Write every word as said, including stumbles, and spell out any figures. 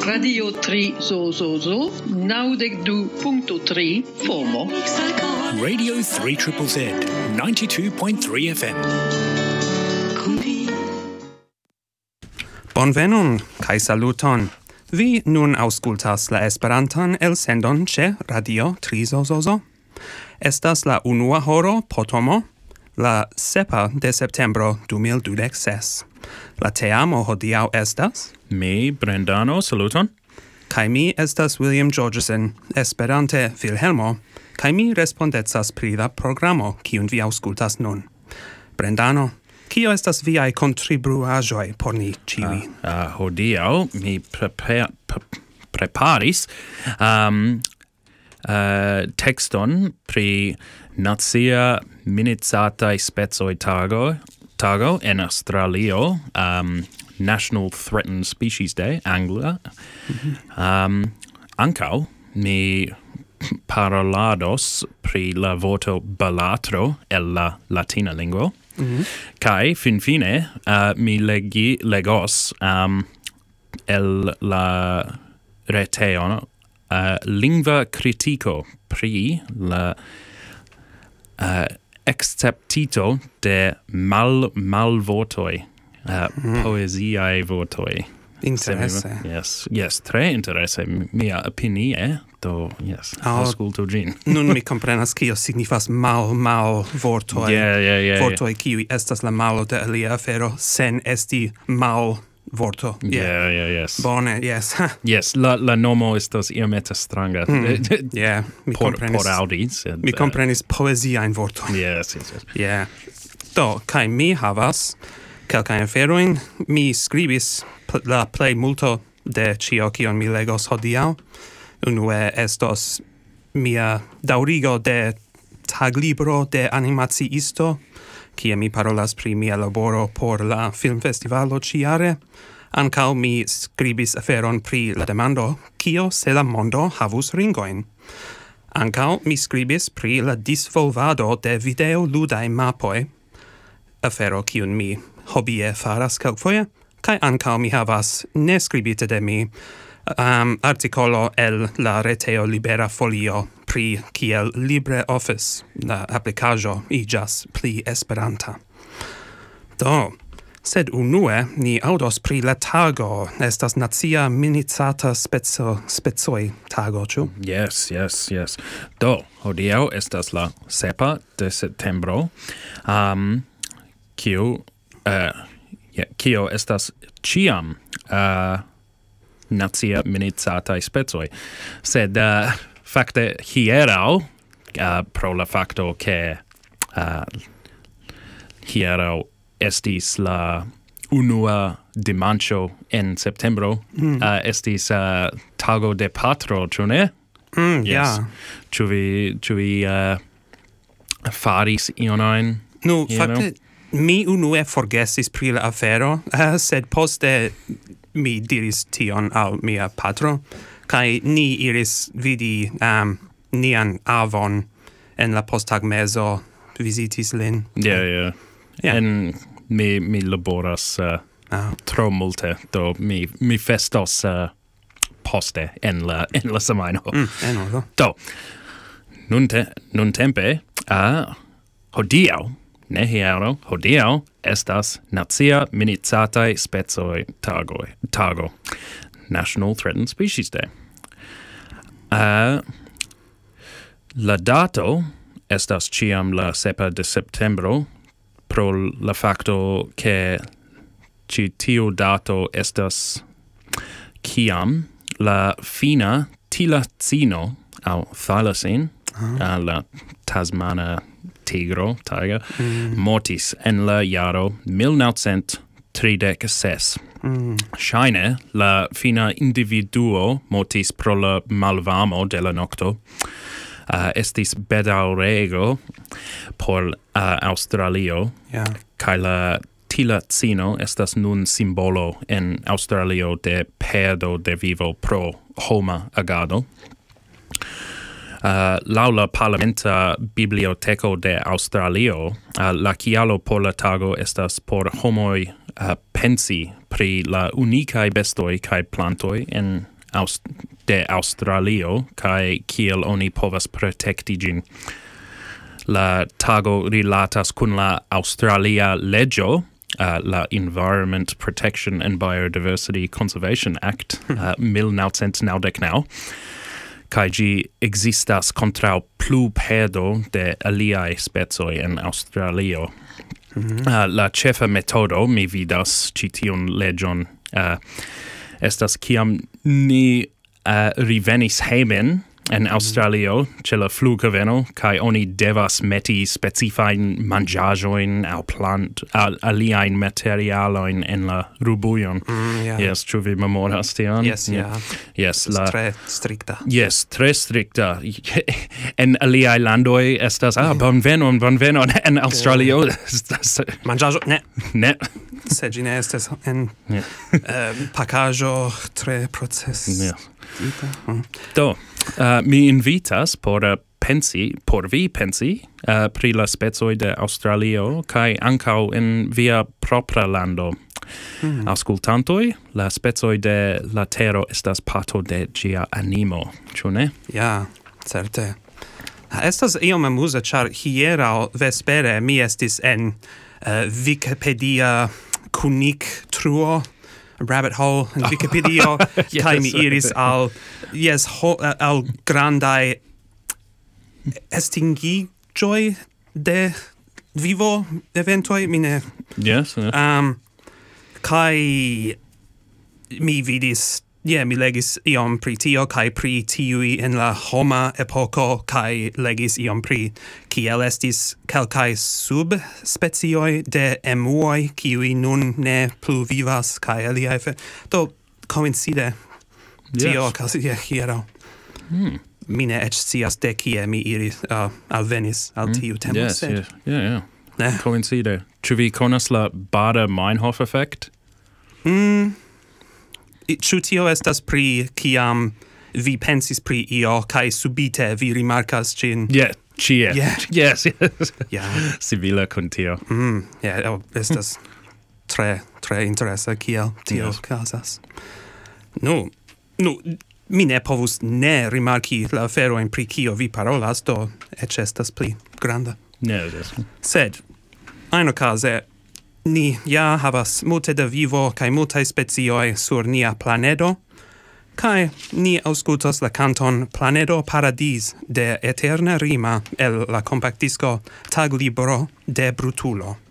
Radio tri Zozozo, naŭdek du punkto tri FOMO. Radio three Z Z Z, ninety-two point three F M. Bonvenon, kai saluton. Vi nun auscultas la Esperantan elsendon ĉe Radio tri Zozozo. Estas la unua horo potomo, la sepa de septembro du mil dudek ses. La teamo hodiaŭ estas mi, Brendano, saluton. Kai mi estas William Georgeson, Esperante Vilhelmo, kai mi respondecas pri la programo, kiun vi auscultas nun. Brendano, kio estas viaj kontribuaĵoj por ni ĉiuj? Uh, uh, hodiaŭ mi prepa pre preparis um, uh, tekston pri nacia minicataj specoj tago, tago en Australio, um, National Threatened Species Day, Anglia. Mm-hmm. Um, ankaŭ mi parolados pri la vorto balatro el la latina lingvo. Mm-hmm. Kai fin fine uh, mi legi legos um, el la reteo uh, lingva critico pri la uh, exceptito de mal malvortoi, uh, mm. poesiae vortoi. Interesse. Yes, yes, tre interesse mia opinie. Do, yes, oh, ascolto gin. Nun mi comprenas kio signifas mal mal vortoi. Yeah, yeah, yeah. Vortoi kiui estas la malo de alia afero sen esti mal vorto. Yeah, yeah, yeah yes. Bone, yes. Yes, la la nomo estas iomete stranga. Mm. Yeah, mi por, comprenis. Por audi, sed, mi comprenis poesia in vorto. Yes, yes, yes. Yeah. Do, kai mi havas kelkajn aferojn. Mi skribis la plej multo de ĉio kion mi legos hodiaŭ. Unue estos mia daŭrigo de taglibro de animaciisto, kie mi parolas pri mia laboro por la filmfestivalo ĉiare. Ankaŭ mi skribis aferon pri la demando, kio se la mondo havus ringojn. Ankaŭ mi skribis pri la disvolvado de videoludaj mapoj, afero kiun mi hobie faras kelkfoje, kaj ankaŭ mi havas neskribite de mi Um, articolo el la reteo Libera Folio pri kiel LibreOffice, la aplikaĵo iĝas pli esperanta. Do, sed unue ni aŭdos pri la tago, estas nacia minicata speco specoj tago, ĉu? Yes, yes, yes. Do, hodiaŭ estas la sepa de septembro, um, kiu, uh, yeah, kio estas ĉiam uh, nacia minicataj specoj. Sed uh, fakte hieraŭ, uh, pro la fakto ke uh, hieraŭ estis la unua dimanĉo en septembro, mm. uh, estis uh, tago de patro, ĉu ne? Mm, yes. Ja. Ĉu vi, ĉu vi uh, faris ionajn? Nu, fakte, mi unue forgesis pri la afero, uh, sed poste mi diris tion al mia patro, kai ni iris vidi um, nian avon en la posttagmezo, visitis lin. Yeah, yeah. Yeah. En mi, mi laboras uh, oh. tro multe, do mi, mi festos uh, poste en la, en la semajno. Mm, en ordo. Do, nun, te, nun tempe, uh, hodiaŭ, ne hieraŭ, hodiaŭ estas nacia minicataj specoj tagoj, tago, National Threatened Species Day. Uh, la dato estas ĉiam la sepa de septembro, pro la fakto ke ĉi tiu dato estas kiam la fina tilacino aŭ thalassin, uh-huh. uh, la tasmana tigro, tiger, mm. mortis en la jaro mil naŭcent tridek ses. Mm. Ŝajne la fina individuo mortis pro la malvarmo de la nokto. Uh, estis bedaŭrego por uh, Aŭstralio, yeah. kaj la tilacino estas nun simbolo en Aŭstralio de perdo de vivo pro homa agado. Uh, laŭ la parlamenta biblioteco de Aŭstralio, uh, la kialo por la tago estas por homoj uh, pensi pri la unikaj bestoj kaj plantoj en aus de Australio kai kiel oni povas protekti gin. La tago rilatas kun la Australia legio, uh, la Environment Protection and Biodiversity Conservation Act, uh, mil naucent naŭdek naŭ, kai gi existas kontraŭ pluperdo de aliaj specoj en Australio. Mm-hmm. Uh, la ĉefa metodo, mi vidas ĉi tiun leĝon, uh, estas kiam ni uh, rivenis hejmen en Australio ĉe la flughaveno kaj oni devas meti specifajn manĝaĵojn aŭ plant al aliajn materialojn en la rubujon. Mm, yeah. Yes, ĉu vi memoras tion? Yes, yeah. Yes, la Tre strikta. Yes, tre strikta. En aliaj landoj estas ah bonvenon, bonvenon en Australio. Manĝaĵo ne. Ne. Se ĝi ne estas en Yeah. um, pakaĵo tre proces. Yeah. Mm. Do, uh, mi invitas por uh, pensi, por vi pensi, uh, pri la specoj de Australio, kaj ankaŭ en via propra lando. Mm. Aŭskultantoj, la specoj de la tero estas parto de ĝia animo, ĉu ne? Ja, certe. Estas iom amuza, ĉar hieraŭ vespere mi estis en uh, Wikipedia kunik truo, rabbit hole in Wikipedia, Yes. kai mi iris al yes ho, al grandai estingigioi de vivo eventoi mine Yes. Uh, um kai mi vidis yeah, mi legis iom pri tio kai pri tiui en la homa epoko kai legis iom pri kiel estis kelkai subspecioj de emuoj kiui nun ne plu vivas kai aliaj fe. Do coincide tio Yes. okazis je hieraŭ. hmm. Mi ne eĉ scias de kie mi iris uh, alvenis al tiu tempo. Yes, sed yes. Yeah, yeah. ne. Coincide. Ĉu vi konas la Bader-Meinhof effect? Mm, Ĉu tio estas pri kiam vi pensis pri io kaj subite vi rimarkas ĝin? Yeah, ĉie. Yeah. Yes, yes. Ja. Simila kun tio. Mm, ja, oh, estas tre tre interesa kiel tio Yes. okazas. Nu, nu, mi ne povus ne rimarki la aferojn pri kio vi parolas, do eĉ estas pli granda. Yes, yes. Sed, ajnokaze, ni ja havas multe da vivo kaj multaj specioj sur nia planedo, kaj ni aŭskultos la kanton Planedo Paradis de Eterna Rima el la kompaktdisko Taglibro de Brutulo.